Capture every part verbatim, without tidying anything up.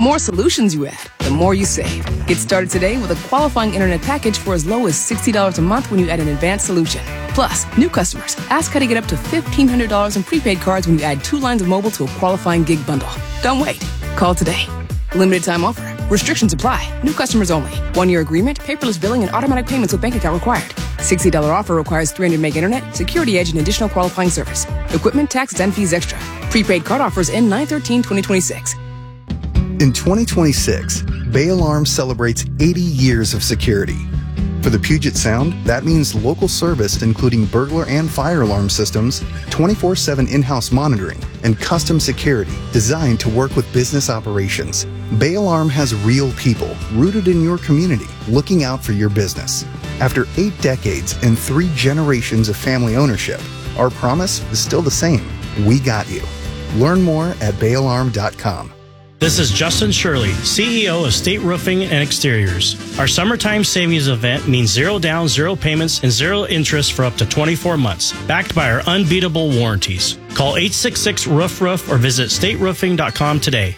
more solutions you add, the more you save. Get started today with a qualifying internet package for as low as sixty dollars a month when you add an advanced solution. Plus, new customers, ask how to get up to fifteen hundred dollars in prepaid cards when you add two lines of mobile to a qualifying gig bundle. Don't wait. Call today. Limited time offer. Restrictions apply. New customers only. One-year agreement, paperless billing, and automatic payments with bank account required. sixty dollars offer requires three hundred meg internet, security edge, and additional qualifying service. Equipment, taxes, and fees extra. Prepaid card offers end nine thirteen twenty twenty-six. In twenty twenty-six, Bay Alarm celebrates eighty years of security. For the Puget Sound, that means local service including burglar and fire alarm systems, twenty-four seven in-house monitoring, and custom security designed to work with business operations. Bay Alarm has real people rooted in your community looking out for your business. After eight decades and three generations of family ownership, our promise is still the same. We got you. Learn more at bay alarm dot com. This is Justin Shirley, C E O of State Roofing and Exteriors. Our summertime savings event means zero down, zero payments, and zero interest for up to twenty-four months, backed by our unbeatable warranties. Call eight six six, roof roof or visit state roofing dot com today.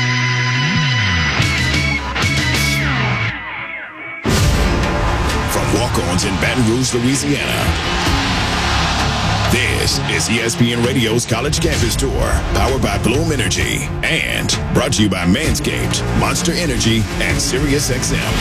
From walk-ons in Baton Rouge, Louisiana, this is E S P N Radio's College Campus Tour, powered by Bloom Energy, and brought to you by Manscaped, Monster Energy, and Sirius X M.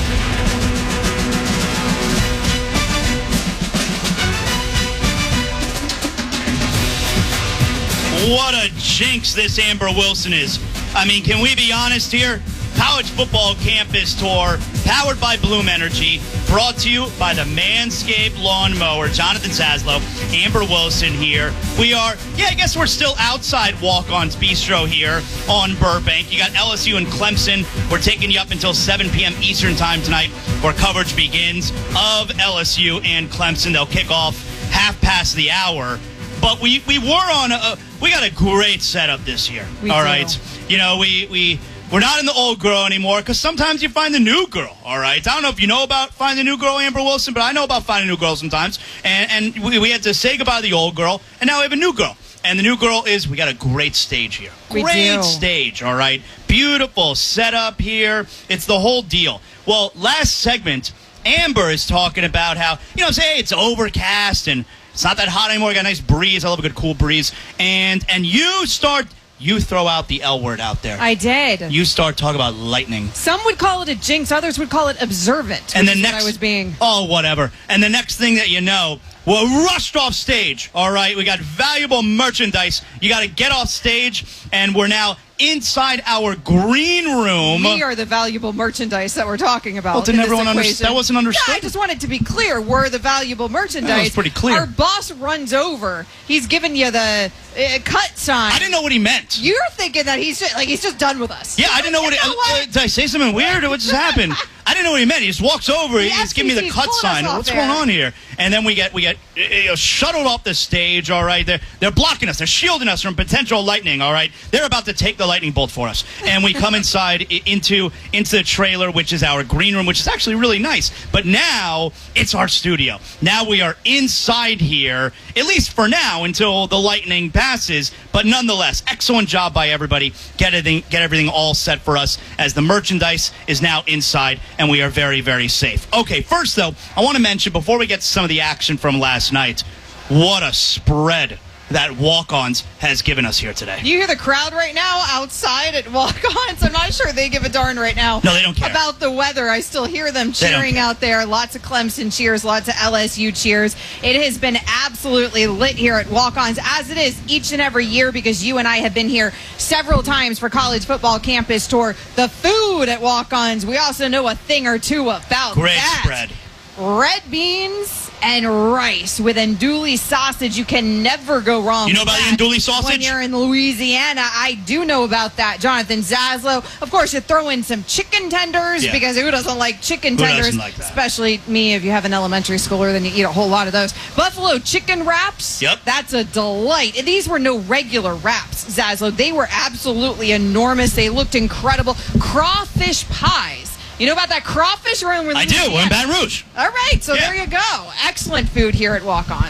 What a jinx this Amber Wilson is. I mean, can we be honest here? College Football Campus Tour, powered by Bloom Energy, brought to you by the Manscaped Lawnmower. Jonathan Zaslow, Amber Wilson here. We are, yeah, I guess we're still outside Walk-On's Bistro here on Burbank. You got L S U and Clemson. We're taking you up until seven p.m. Eastern Time tonight, where coverage begins of L S U and Clemson. They'll kick off half past the hour. But we, we were on a, we got a great setup this year. We all do. right. You know, we, we, we're not in the old girl anymore because sometimes you find the new girl, all right? I don't know if you know about Find the New Girl, Amber Wilson, but I know about Find a New Girl sometimes. And, and we, we had to say goodbye to the old girl, and now we have a new girl. And the new girl is, we got a great stage here. We Great do. stage, all right? Beautiful setup here. It's the whole deal. Well, last segment, Amber is talking about how, you know, say it's overcast and it's not that hot anymore. We got a nice breeze. I love a good cool breeze. And and you start, you throw out the L word out there. I did. You start talking about lightning. Some would call it a jinx. Others would call it observant. And the which is next, what I was being. Oh, whatever. And the next thing that you know, we're rushed off stage. All right, we got valuable merchandise. You got to get off stage, and we're now inside our green room. We are the valuable merchandise that we're talking about. Well, didn't in this everyone understand? equation. That wasn't understood. Yeah, I just wanted to be clear. We're the valuable merchandise. That was pretty clear. Our boss runs over. He's giving you the uh, cut sign. I didn't know what he meant. You're thinking that he's just, like he's just done with us. Yeah, I didn't know what, You it, know what? uh, did I say something weird or what just happened? I didn't know what he meant. He just walks over. The He's giving me the F C C's cut pulling us sign. off What's there. going on here? And then we get we get you know, shuttled off the stage. All right, they're they're blocking us. They're shielding us from potential lightning. All right, they're about to take the lightning bolt for us. And we come inside i- into into the trailer, which is our green room, which is actually really nice. But now it's our studio. Now we are inside here, at least for now, until the lightning passes. But nonetheless, excellent job by everybody. Get everything get everything all set for us as the merchandise is now inside, and we are very, very safe. Okay, first, though, I want to mention, before we get to some of the action from last night, what a spread that Walk-Ons has given us here today. You hear the crowd right now outside at Walk-Ons? I'm not sure they give a darn right now. No, they don't care. About the weather. I still hear them They don't cheering care. out there. Lots of Clemson cheers, lots of L S U cheers. It has been absolutely lit here at Walk-Ons, as it is each and every year, because you and I have been here several times for College Football Campus Tour. The food at Walk-Ons, we also know a thing or two about Great that. spread. Red beans and rice with andouille sausage. You can never go wrong. You know with about that. the andouille sausage? When you're in Louisiana, I do know about that. Jonathan Zaslow. Of course, you throw in some chicken tenders, Yeah. because who doesn't like chicken Who tenders? doesn't like that? Especially me, if you have an elementary schooler, then you eat a whole lot of those. Buffalo chicken wraps. Yep. That's a delight. And these were no regular wraps, Zaslow. They were absolutely enormous. They looked incredible. Crawfish pies. You know about that crawfish? We're in I do. We're in Baton Rouge. All right, so Yeah. there you go. Excellent food here at Walk-Ons.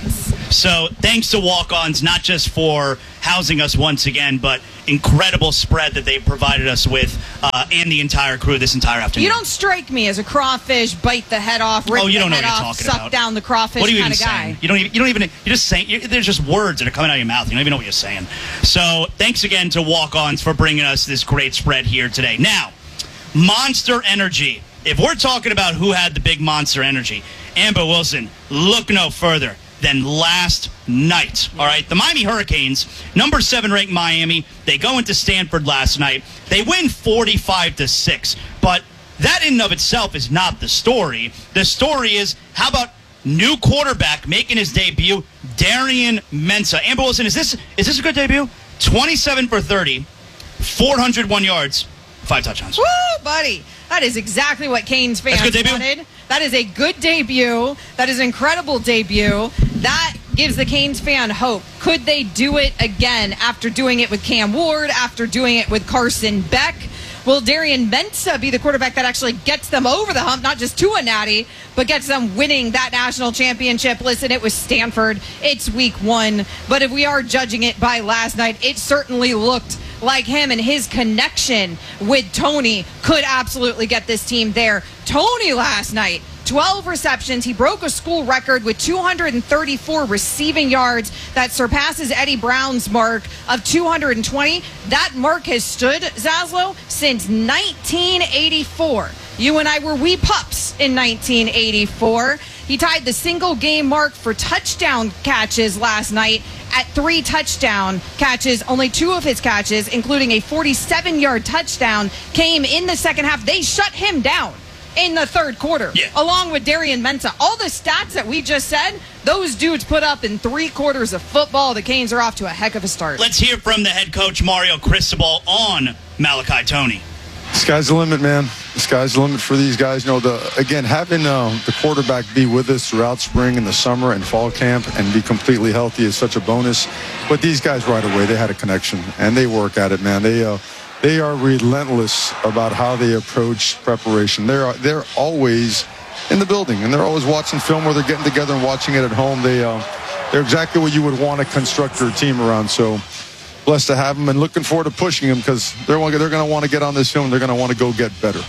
So thanks to Walk-Ons, not just for housing us once again, but incredible spread that they've provided us with uh, and the entire crew this entire afternoon. You don't strike me as a crawfish, bite the head off, rip oh, you the don't know head what you're off, talking suck about. down the crawfish what are you kind even of guy. saying? You don't even, you don't even, you're just saying, you're, there's just words that are coming out of your mouth. You don't even know what you're saying. So thanks again to Walk-Ons for bringing us this great spread here today. Now, Monster Energy. If we're talking about who had the big Monster Energy, Amber Wilson, look no further than last night. All right, the Miami Hurricanes, number seven ranked Miami, they go into Stanford last night. They win forty-five to six, but that in and of itself is not the story. The story is, how about new quarterback making his debut, Darian Mensah. Amber Wilson, is this is this a good debut? twenty-seven for thirty, four hundred one yards, five touchdowns. Woo, buddy. That is exactly what Canes fans That's a good debut. wanted. That is a good debut. That is an incredible debut. That gives the Canes fan hope. Could they do it again after doing it with Cam Ward, after doing it with Carson Beck? Will Darian Mensah be the quarterback that actually gets them over the hump, not just to a natty, but gets them winning that national championship? Listen, it was Stanford. It's week one. But if we are judging it by last night, it certainly looked like him and his connection with Tony could absolutely get this team there. Tony last night, twelve receptions. He broke a school record with two hundred thirty-four receiving yards. That surpasses Eddie Brown's mark of two hundred twenty. That mark has stood, Zaslow, since nineteen eighty-four. You and I were wee pups in nineteen eighty-four. He tied the single game mark for touchdown catches last night at three touchdown catches. Only two of his catches, including a forty-seven yard touchdown, came in the second half. They shut him down in the third quarter, yeah. along with Darian Mensah. All the stats that we just said, those dudes put up in three quarters of football. The Canes are off to a heck of a start. Let's hear from the head coach, Mario Cristobal, on Malachi Tony. Sky's the limit, man. The sky's the limit for these guys. You know, the again, having uh, the quarterback be with us throughout spring and the summer and fall camp and be completely healthy is such a bonus. But these guys right away, they had a connection, and they work at it, man. They uh, they are relentless about how they approach preparation. They're they're always in the building, and they're always watching film, or they're getting together and watching it at home. They uh, they're exactly what you would want to construct your team around. So blessed to have them, and looking forward to pushing them, because they're they're going to want to get on this film. They're going to want to go get better.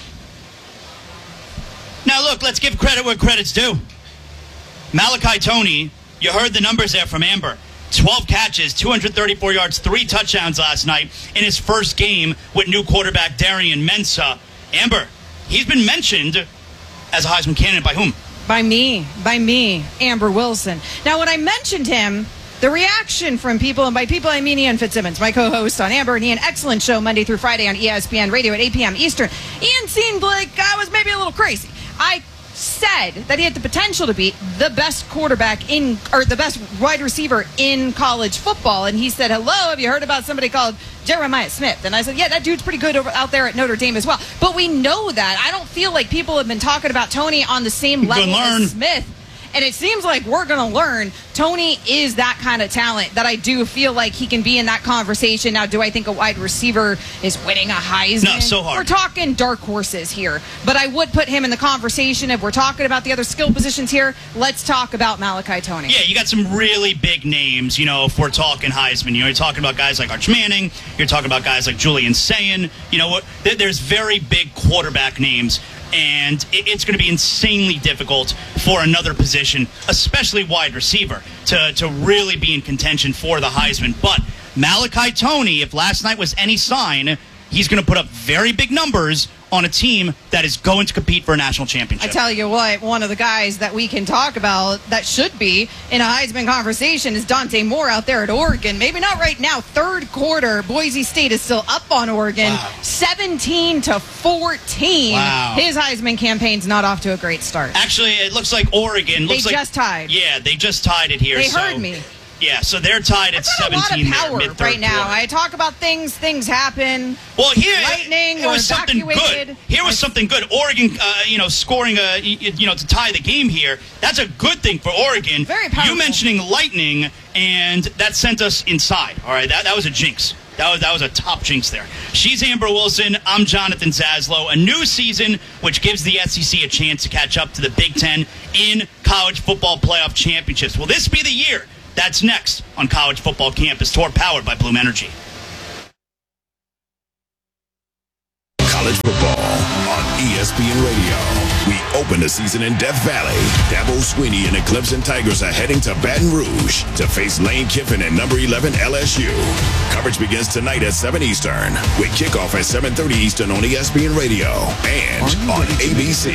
Now, look, let's give credit where credit's due. Malachi Tony, you heard the numbers there from Amber. twelve catches, two hundred thirty-four yards, three touchdowns last night in his first game with new quarterback Darian Mensah. Amber, he's been mentioned as a Heisman candidate by whom? By me. By me, Amber Wilson. Now, when I mentioned him, the reaction from people, and by people I mean Ian Fitzsimmons, my co-host on Amber and Ian, excellent show Monday through Friday on E S P N Radio at eight p.m. Eastern. Ian seemed like I was maybe a little crazy. I said that he had the potential to be the best quarterback in, or the best wide receiver in college football. And he said, hello, have you heard about somebody called Jeremiah Smith? And I said, yeah, that dude's pretty good over, out there at Notre Dame as well. But we know that. I don't feel like people have been talking about Tony on the same level as Smith. And it seems like we're going to learn Tony is that kind of talent that I do feel like he can be in that conversation. Now, do I think a wide receiver is winning a Heisman? No, so hard. We're talking dark horses here. But I would put him in the conversation. If we're talking about the other skill positions here, let's talk about Malachi Tony. Yeah, you got some really big names, you know, if we're talking Heisman. You know, you're talking about guys like Arch Manning. You're talking about guys like Julian Sayin. You know, what? There's very big quarterback names. And it's going to be insanely difficult for another position, especially wide receiver, to, to really be in contention for the Heisman. But Malachi Tony, if last night was any sign, he's going to put up very big numbers on a team that is going to compete for a national championship. I tell you what, one of the guys that we can talk about that should be in a Heisman conversation is Dante Moore out there at Oregon. Maybe not right now. Third quarter, Boise State is still up on Oregon, wow. seventeen to fourteen. Wow. His Heisman campaign's not off to a great start. Actually, it looks like Oregon. Looks they like, just tied. Yeah, they just tied it here. They so. heard me. Yeah, so they're tied at seventeen. That's a lot of there, power right now. I talk about things, things happen. Well, here lightning it, it was something good. Here was something good. Oregon, uh, you know, scoring a, you know, to tie the game here. That's a good thing for Oregon. Very powerful. You mentioning lightning, and that sent us inside. All right, that that was a jinx. That was that was a top jinx there. She's Amber Wilson. I'm Jonathan Zaslow. A new season, which gives the S E C a chance to catch up to the Big Ten in college football playoff championships. Will this be the year That's next on College Football Campus Tour, powered by Bloom Energy. College football on E S P N Radio. We open the season in Death Valley. Dabo Swinney and the Clemson Tigers are heading to Baton Rouge to face Lane Kiffin and number eleven L S U. Coverage begins tonight at seven Eastern with kickoff at seven thirty Eastern on E S P N Radio and on A B C.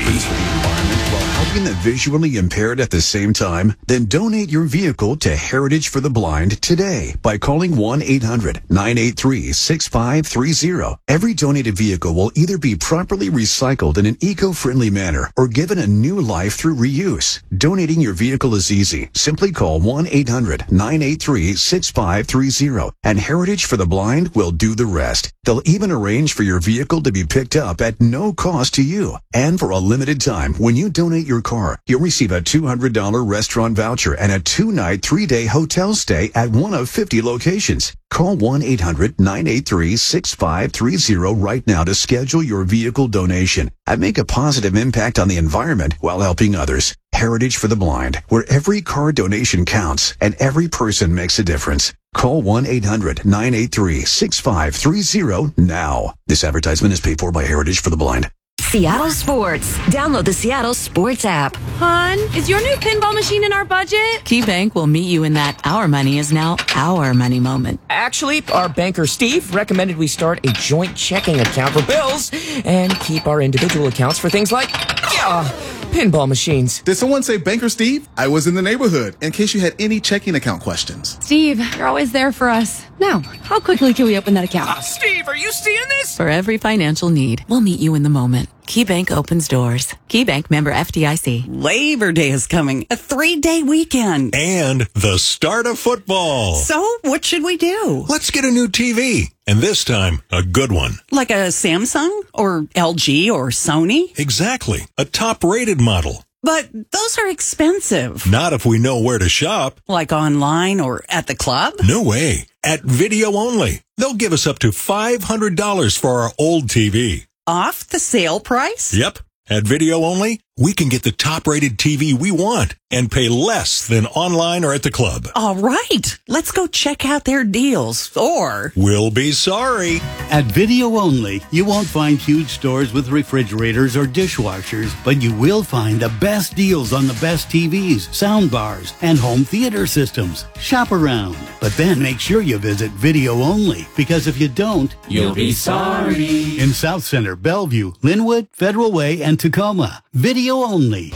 Helping the visually impaired at the same time? Then donate your vehicle to Heritage for the Blind today by calling one eight hundred nine eight three six five three zero. Every donated vehicle will either be properly recycled in an eco-friendly manner or given a new life through reuse. Donating your vehicle is easy. Simply call one eight hundred nine eight three six five three zero and Heritage for the Blind will do the rest. They'll even arrange for your vehicle to be picked up at no cost to you. And for a limited time, when you donate your car, you'll receive a two hundred dollars restaurant voucher and a two-night, three-day hotel stay at one of fifty locations. Call one eight hundred nine eight three six five three zero right now to schedule your vehicle donation and make a positive impact on the environment while helping others. Heritage for the Blind, where every car donation counts and every person makes a difference. Call one eight hundred nine eight three six five three zero now. This advertisement is paid for by Heritage for the Blind. Seattle Sports. Download the Seattle Sports app. Hon, is your new pinball machine in our budget? KeyBank will meet you in that our money is now our money moment. Actually, our banker Steve recommended we start a joint checking account for bills and keep our individual accounts for things like, yeah, pinball machines. Did someone say Banker Steve? I was in the neighborhood, in case you had any checking account questions. Steve, you're always there for us. Now, how quickly can we open that account? Uh, Steve, are you seeing this? For every financial need, we'll meet you in the moment. KeyBank opens doors. KeyBank, member F D I C. Labor Day is coming. A three-day weekend. And the start of football. So, what should we do? Let's get a new T V. And this time, a good one. Like a Samsung? Or L G or Sony? Exactly. A top-rated model. But those are expensive. Not if we know where to shop. Like online or at the club? No way. At Video Only. They'll give us up to five hundred dollars for our old T V. Off the sale price? Yep. At Video Only, we can get the top-rated T V we want and pay less than online or at the club. All right. Let's go check out their deals, or we'll be sorry. At Video Only, you won't find huge stores with refrigerators or dishwashers, but you will find the best deals on the best T Vs, sound bars, and home theater systems. Shop around, but then make sure you visit Video Only, because if you don't, you'll be sorry. In South Center, Bellevue, Linwood, Federal Way, and Tacoma. Video Only.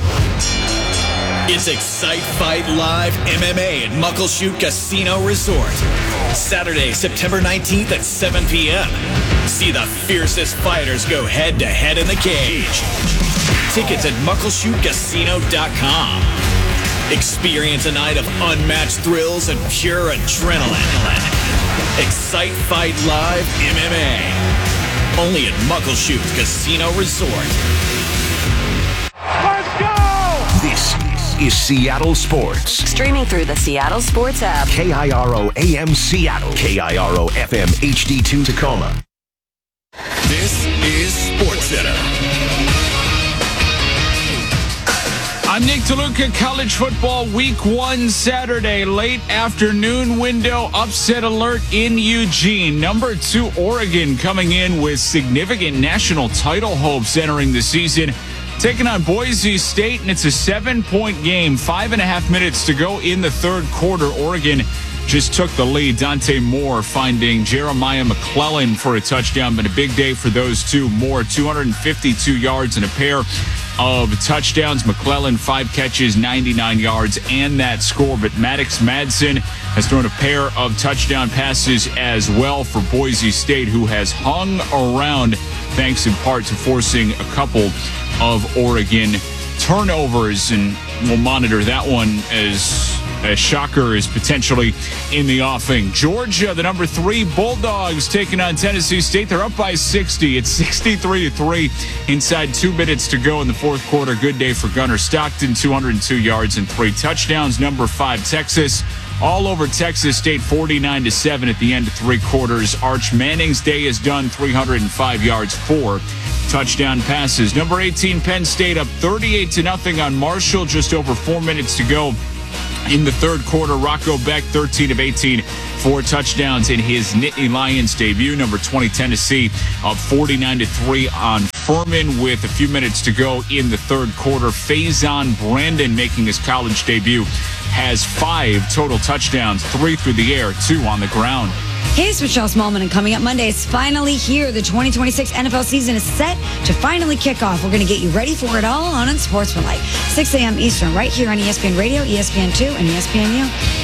It's Excite Fight Live M M A at Muckleshoot Casino Resort. Saturday, September nineteenth at seven p.m. See the fiercest fighters go head-to-head in the cage. Tickets at muckleshoot casino dot com. Experience a night of unmatched thrills and pure adrenaline. Excite Fight Live M M A. Only at Muckleshoot Casino Resort. Let's go! This is Seattle Sports. Streaming through the Seattle Sports app. K I R O A M Seattle. K I R O F M H D two Tacoma. This is Sports Center. I'm Nick DeLuca. College football week one Saturday, late afternoon window, upset alert in Eugene. Number two, Oregon coming in with significant national title hopes entering the season, taking on Boise State, and it's a seven-point game. Five and a half minutes to go in the third quarter. Oregon just took the lead. Dante Moore finding Jeremiah McClellan for a touchdown, but a big day for those two. Moore, two hundred fifty-two yards and a pair of touchdowns. McClellan, five catches, ninety-nine yards, and that score. But Maddox Madsen has thrown a pair of touchdown passes as well for Boise State, who has hung around thanks in part to forcing a couple of Oregon turnovers. And we'll monitor that one as a shocker is potentially in the offing. Georgia, the number three Bulldogs, taking on Tennessee State. They're up by sixty. It's sixty-three to three inside two minutes to go in the fourth quarter. Good day for Gunnar Stockton, two hundred two yards and three touchdowns. Number five, Texas, all over Texas State, forty-nine to seven at the end of three quarters. Arch Manning's day is done, three hundred five yards, four touchdown passes. Number eighteen, Penn State, up thirty-eight to nothing on Marshall, just over four minutes to go In the third quarter, Rocco Beck, thirteen of eighteen, four touchdowns in his Nittany Lions debut. Number twenty, Tennessee, up forty-nine to three on Furman with a few minutes to go in the third quarter. Faison Brandon, making his college debut, has five total touchdowns, three through the air, two on the ground. Hey, it's Michelle Smallman, and coming up Monday, it's finally here. The twenty twenty-six N F L season is set to finally kick off. We're going to get you ready for it all on Unsportsmanlike. six a.m. Eastern, right here on E S P N Radio, E S P N two, and E S P N U.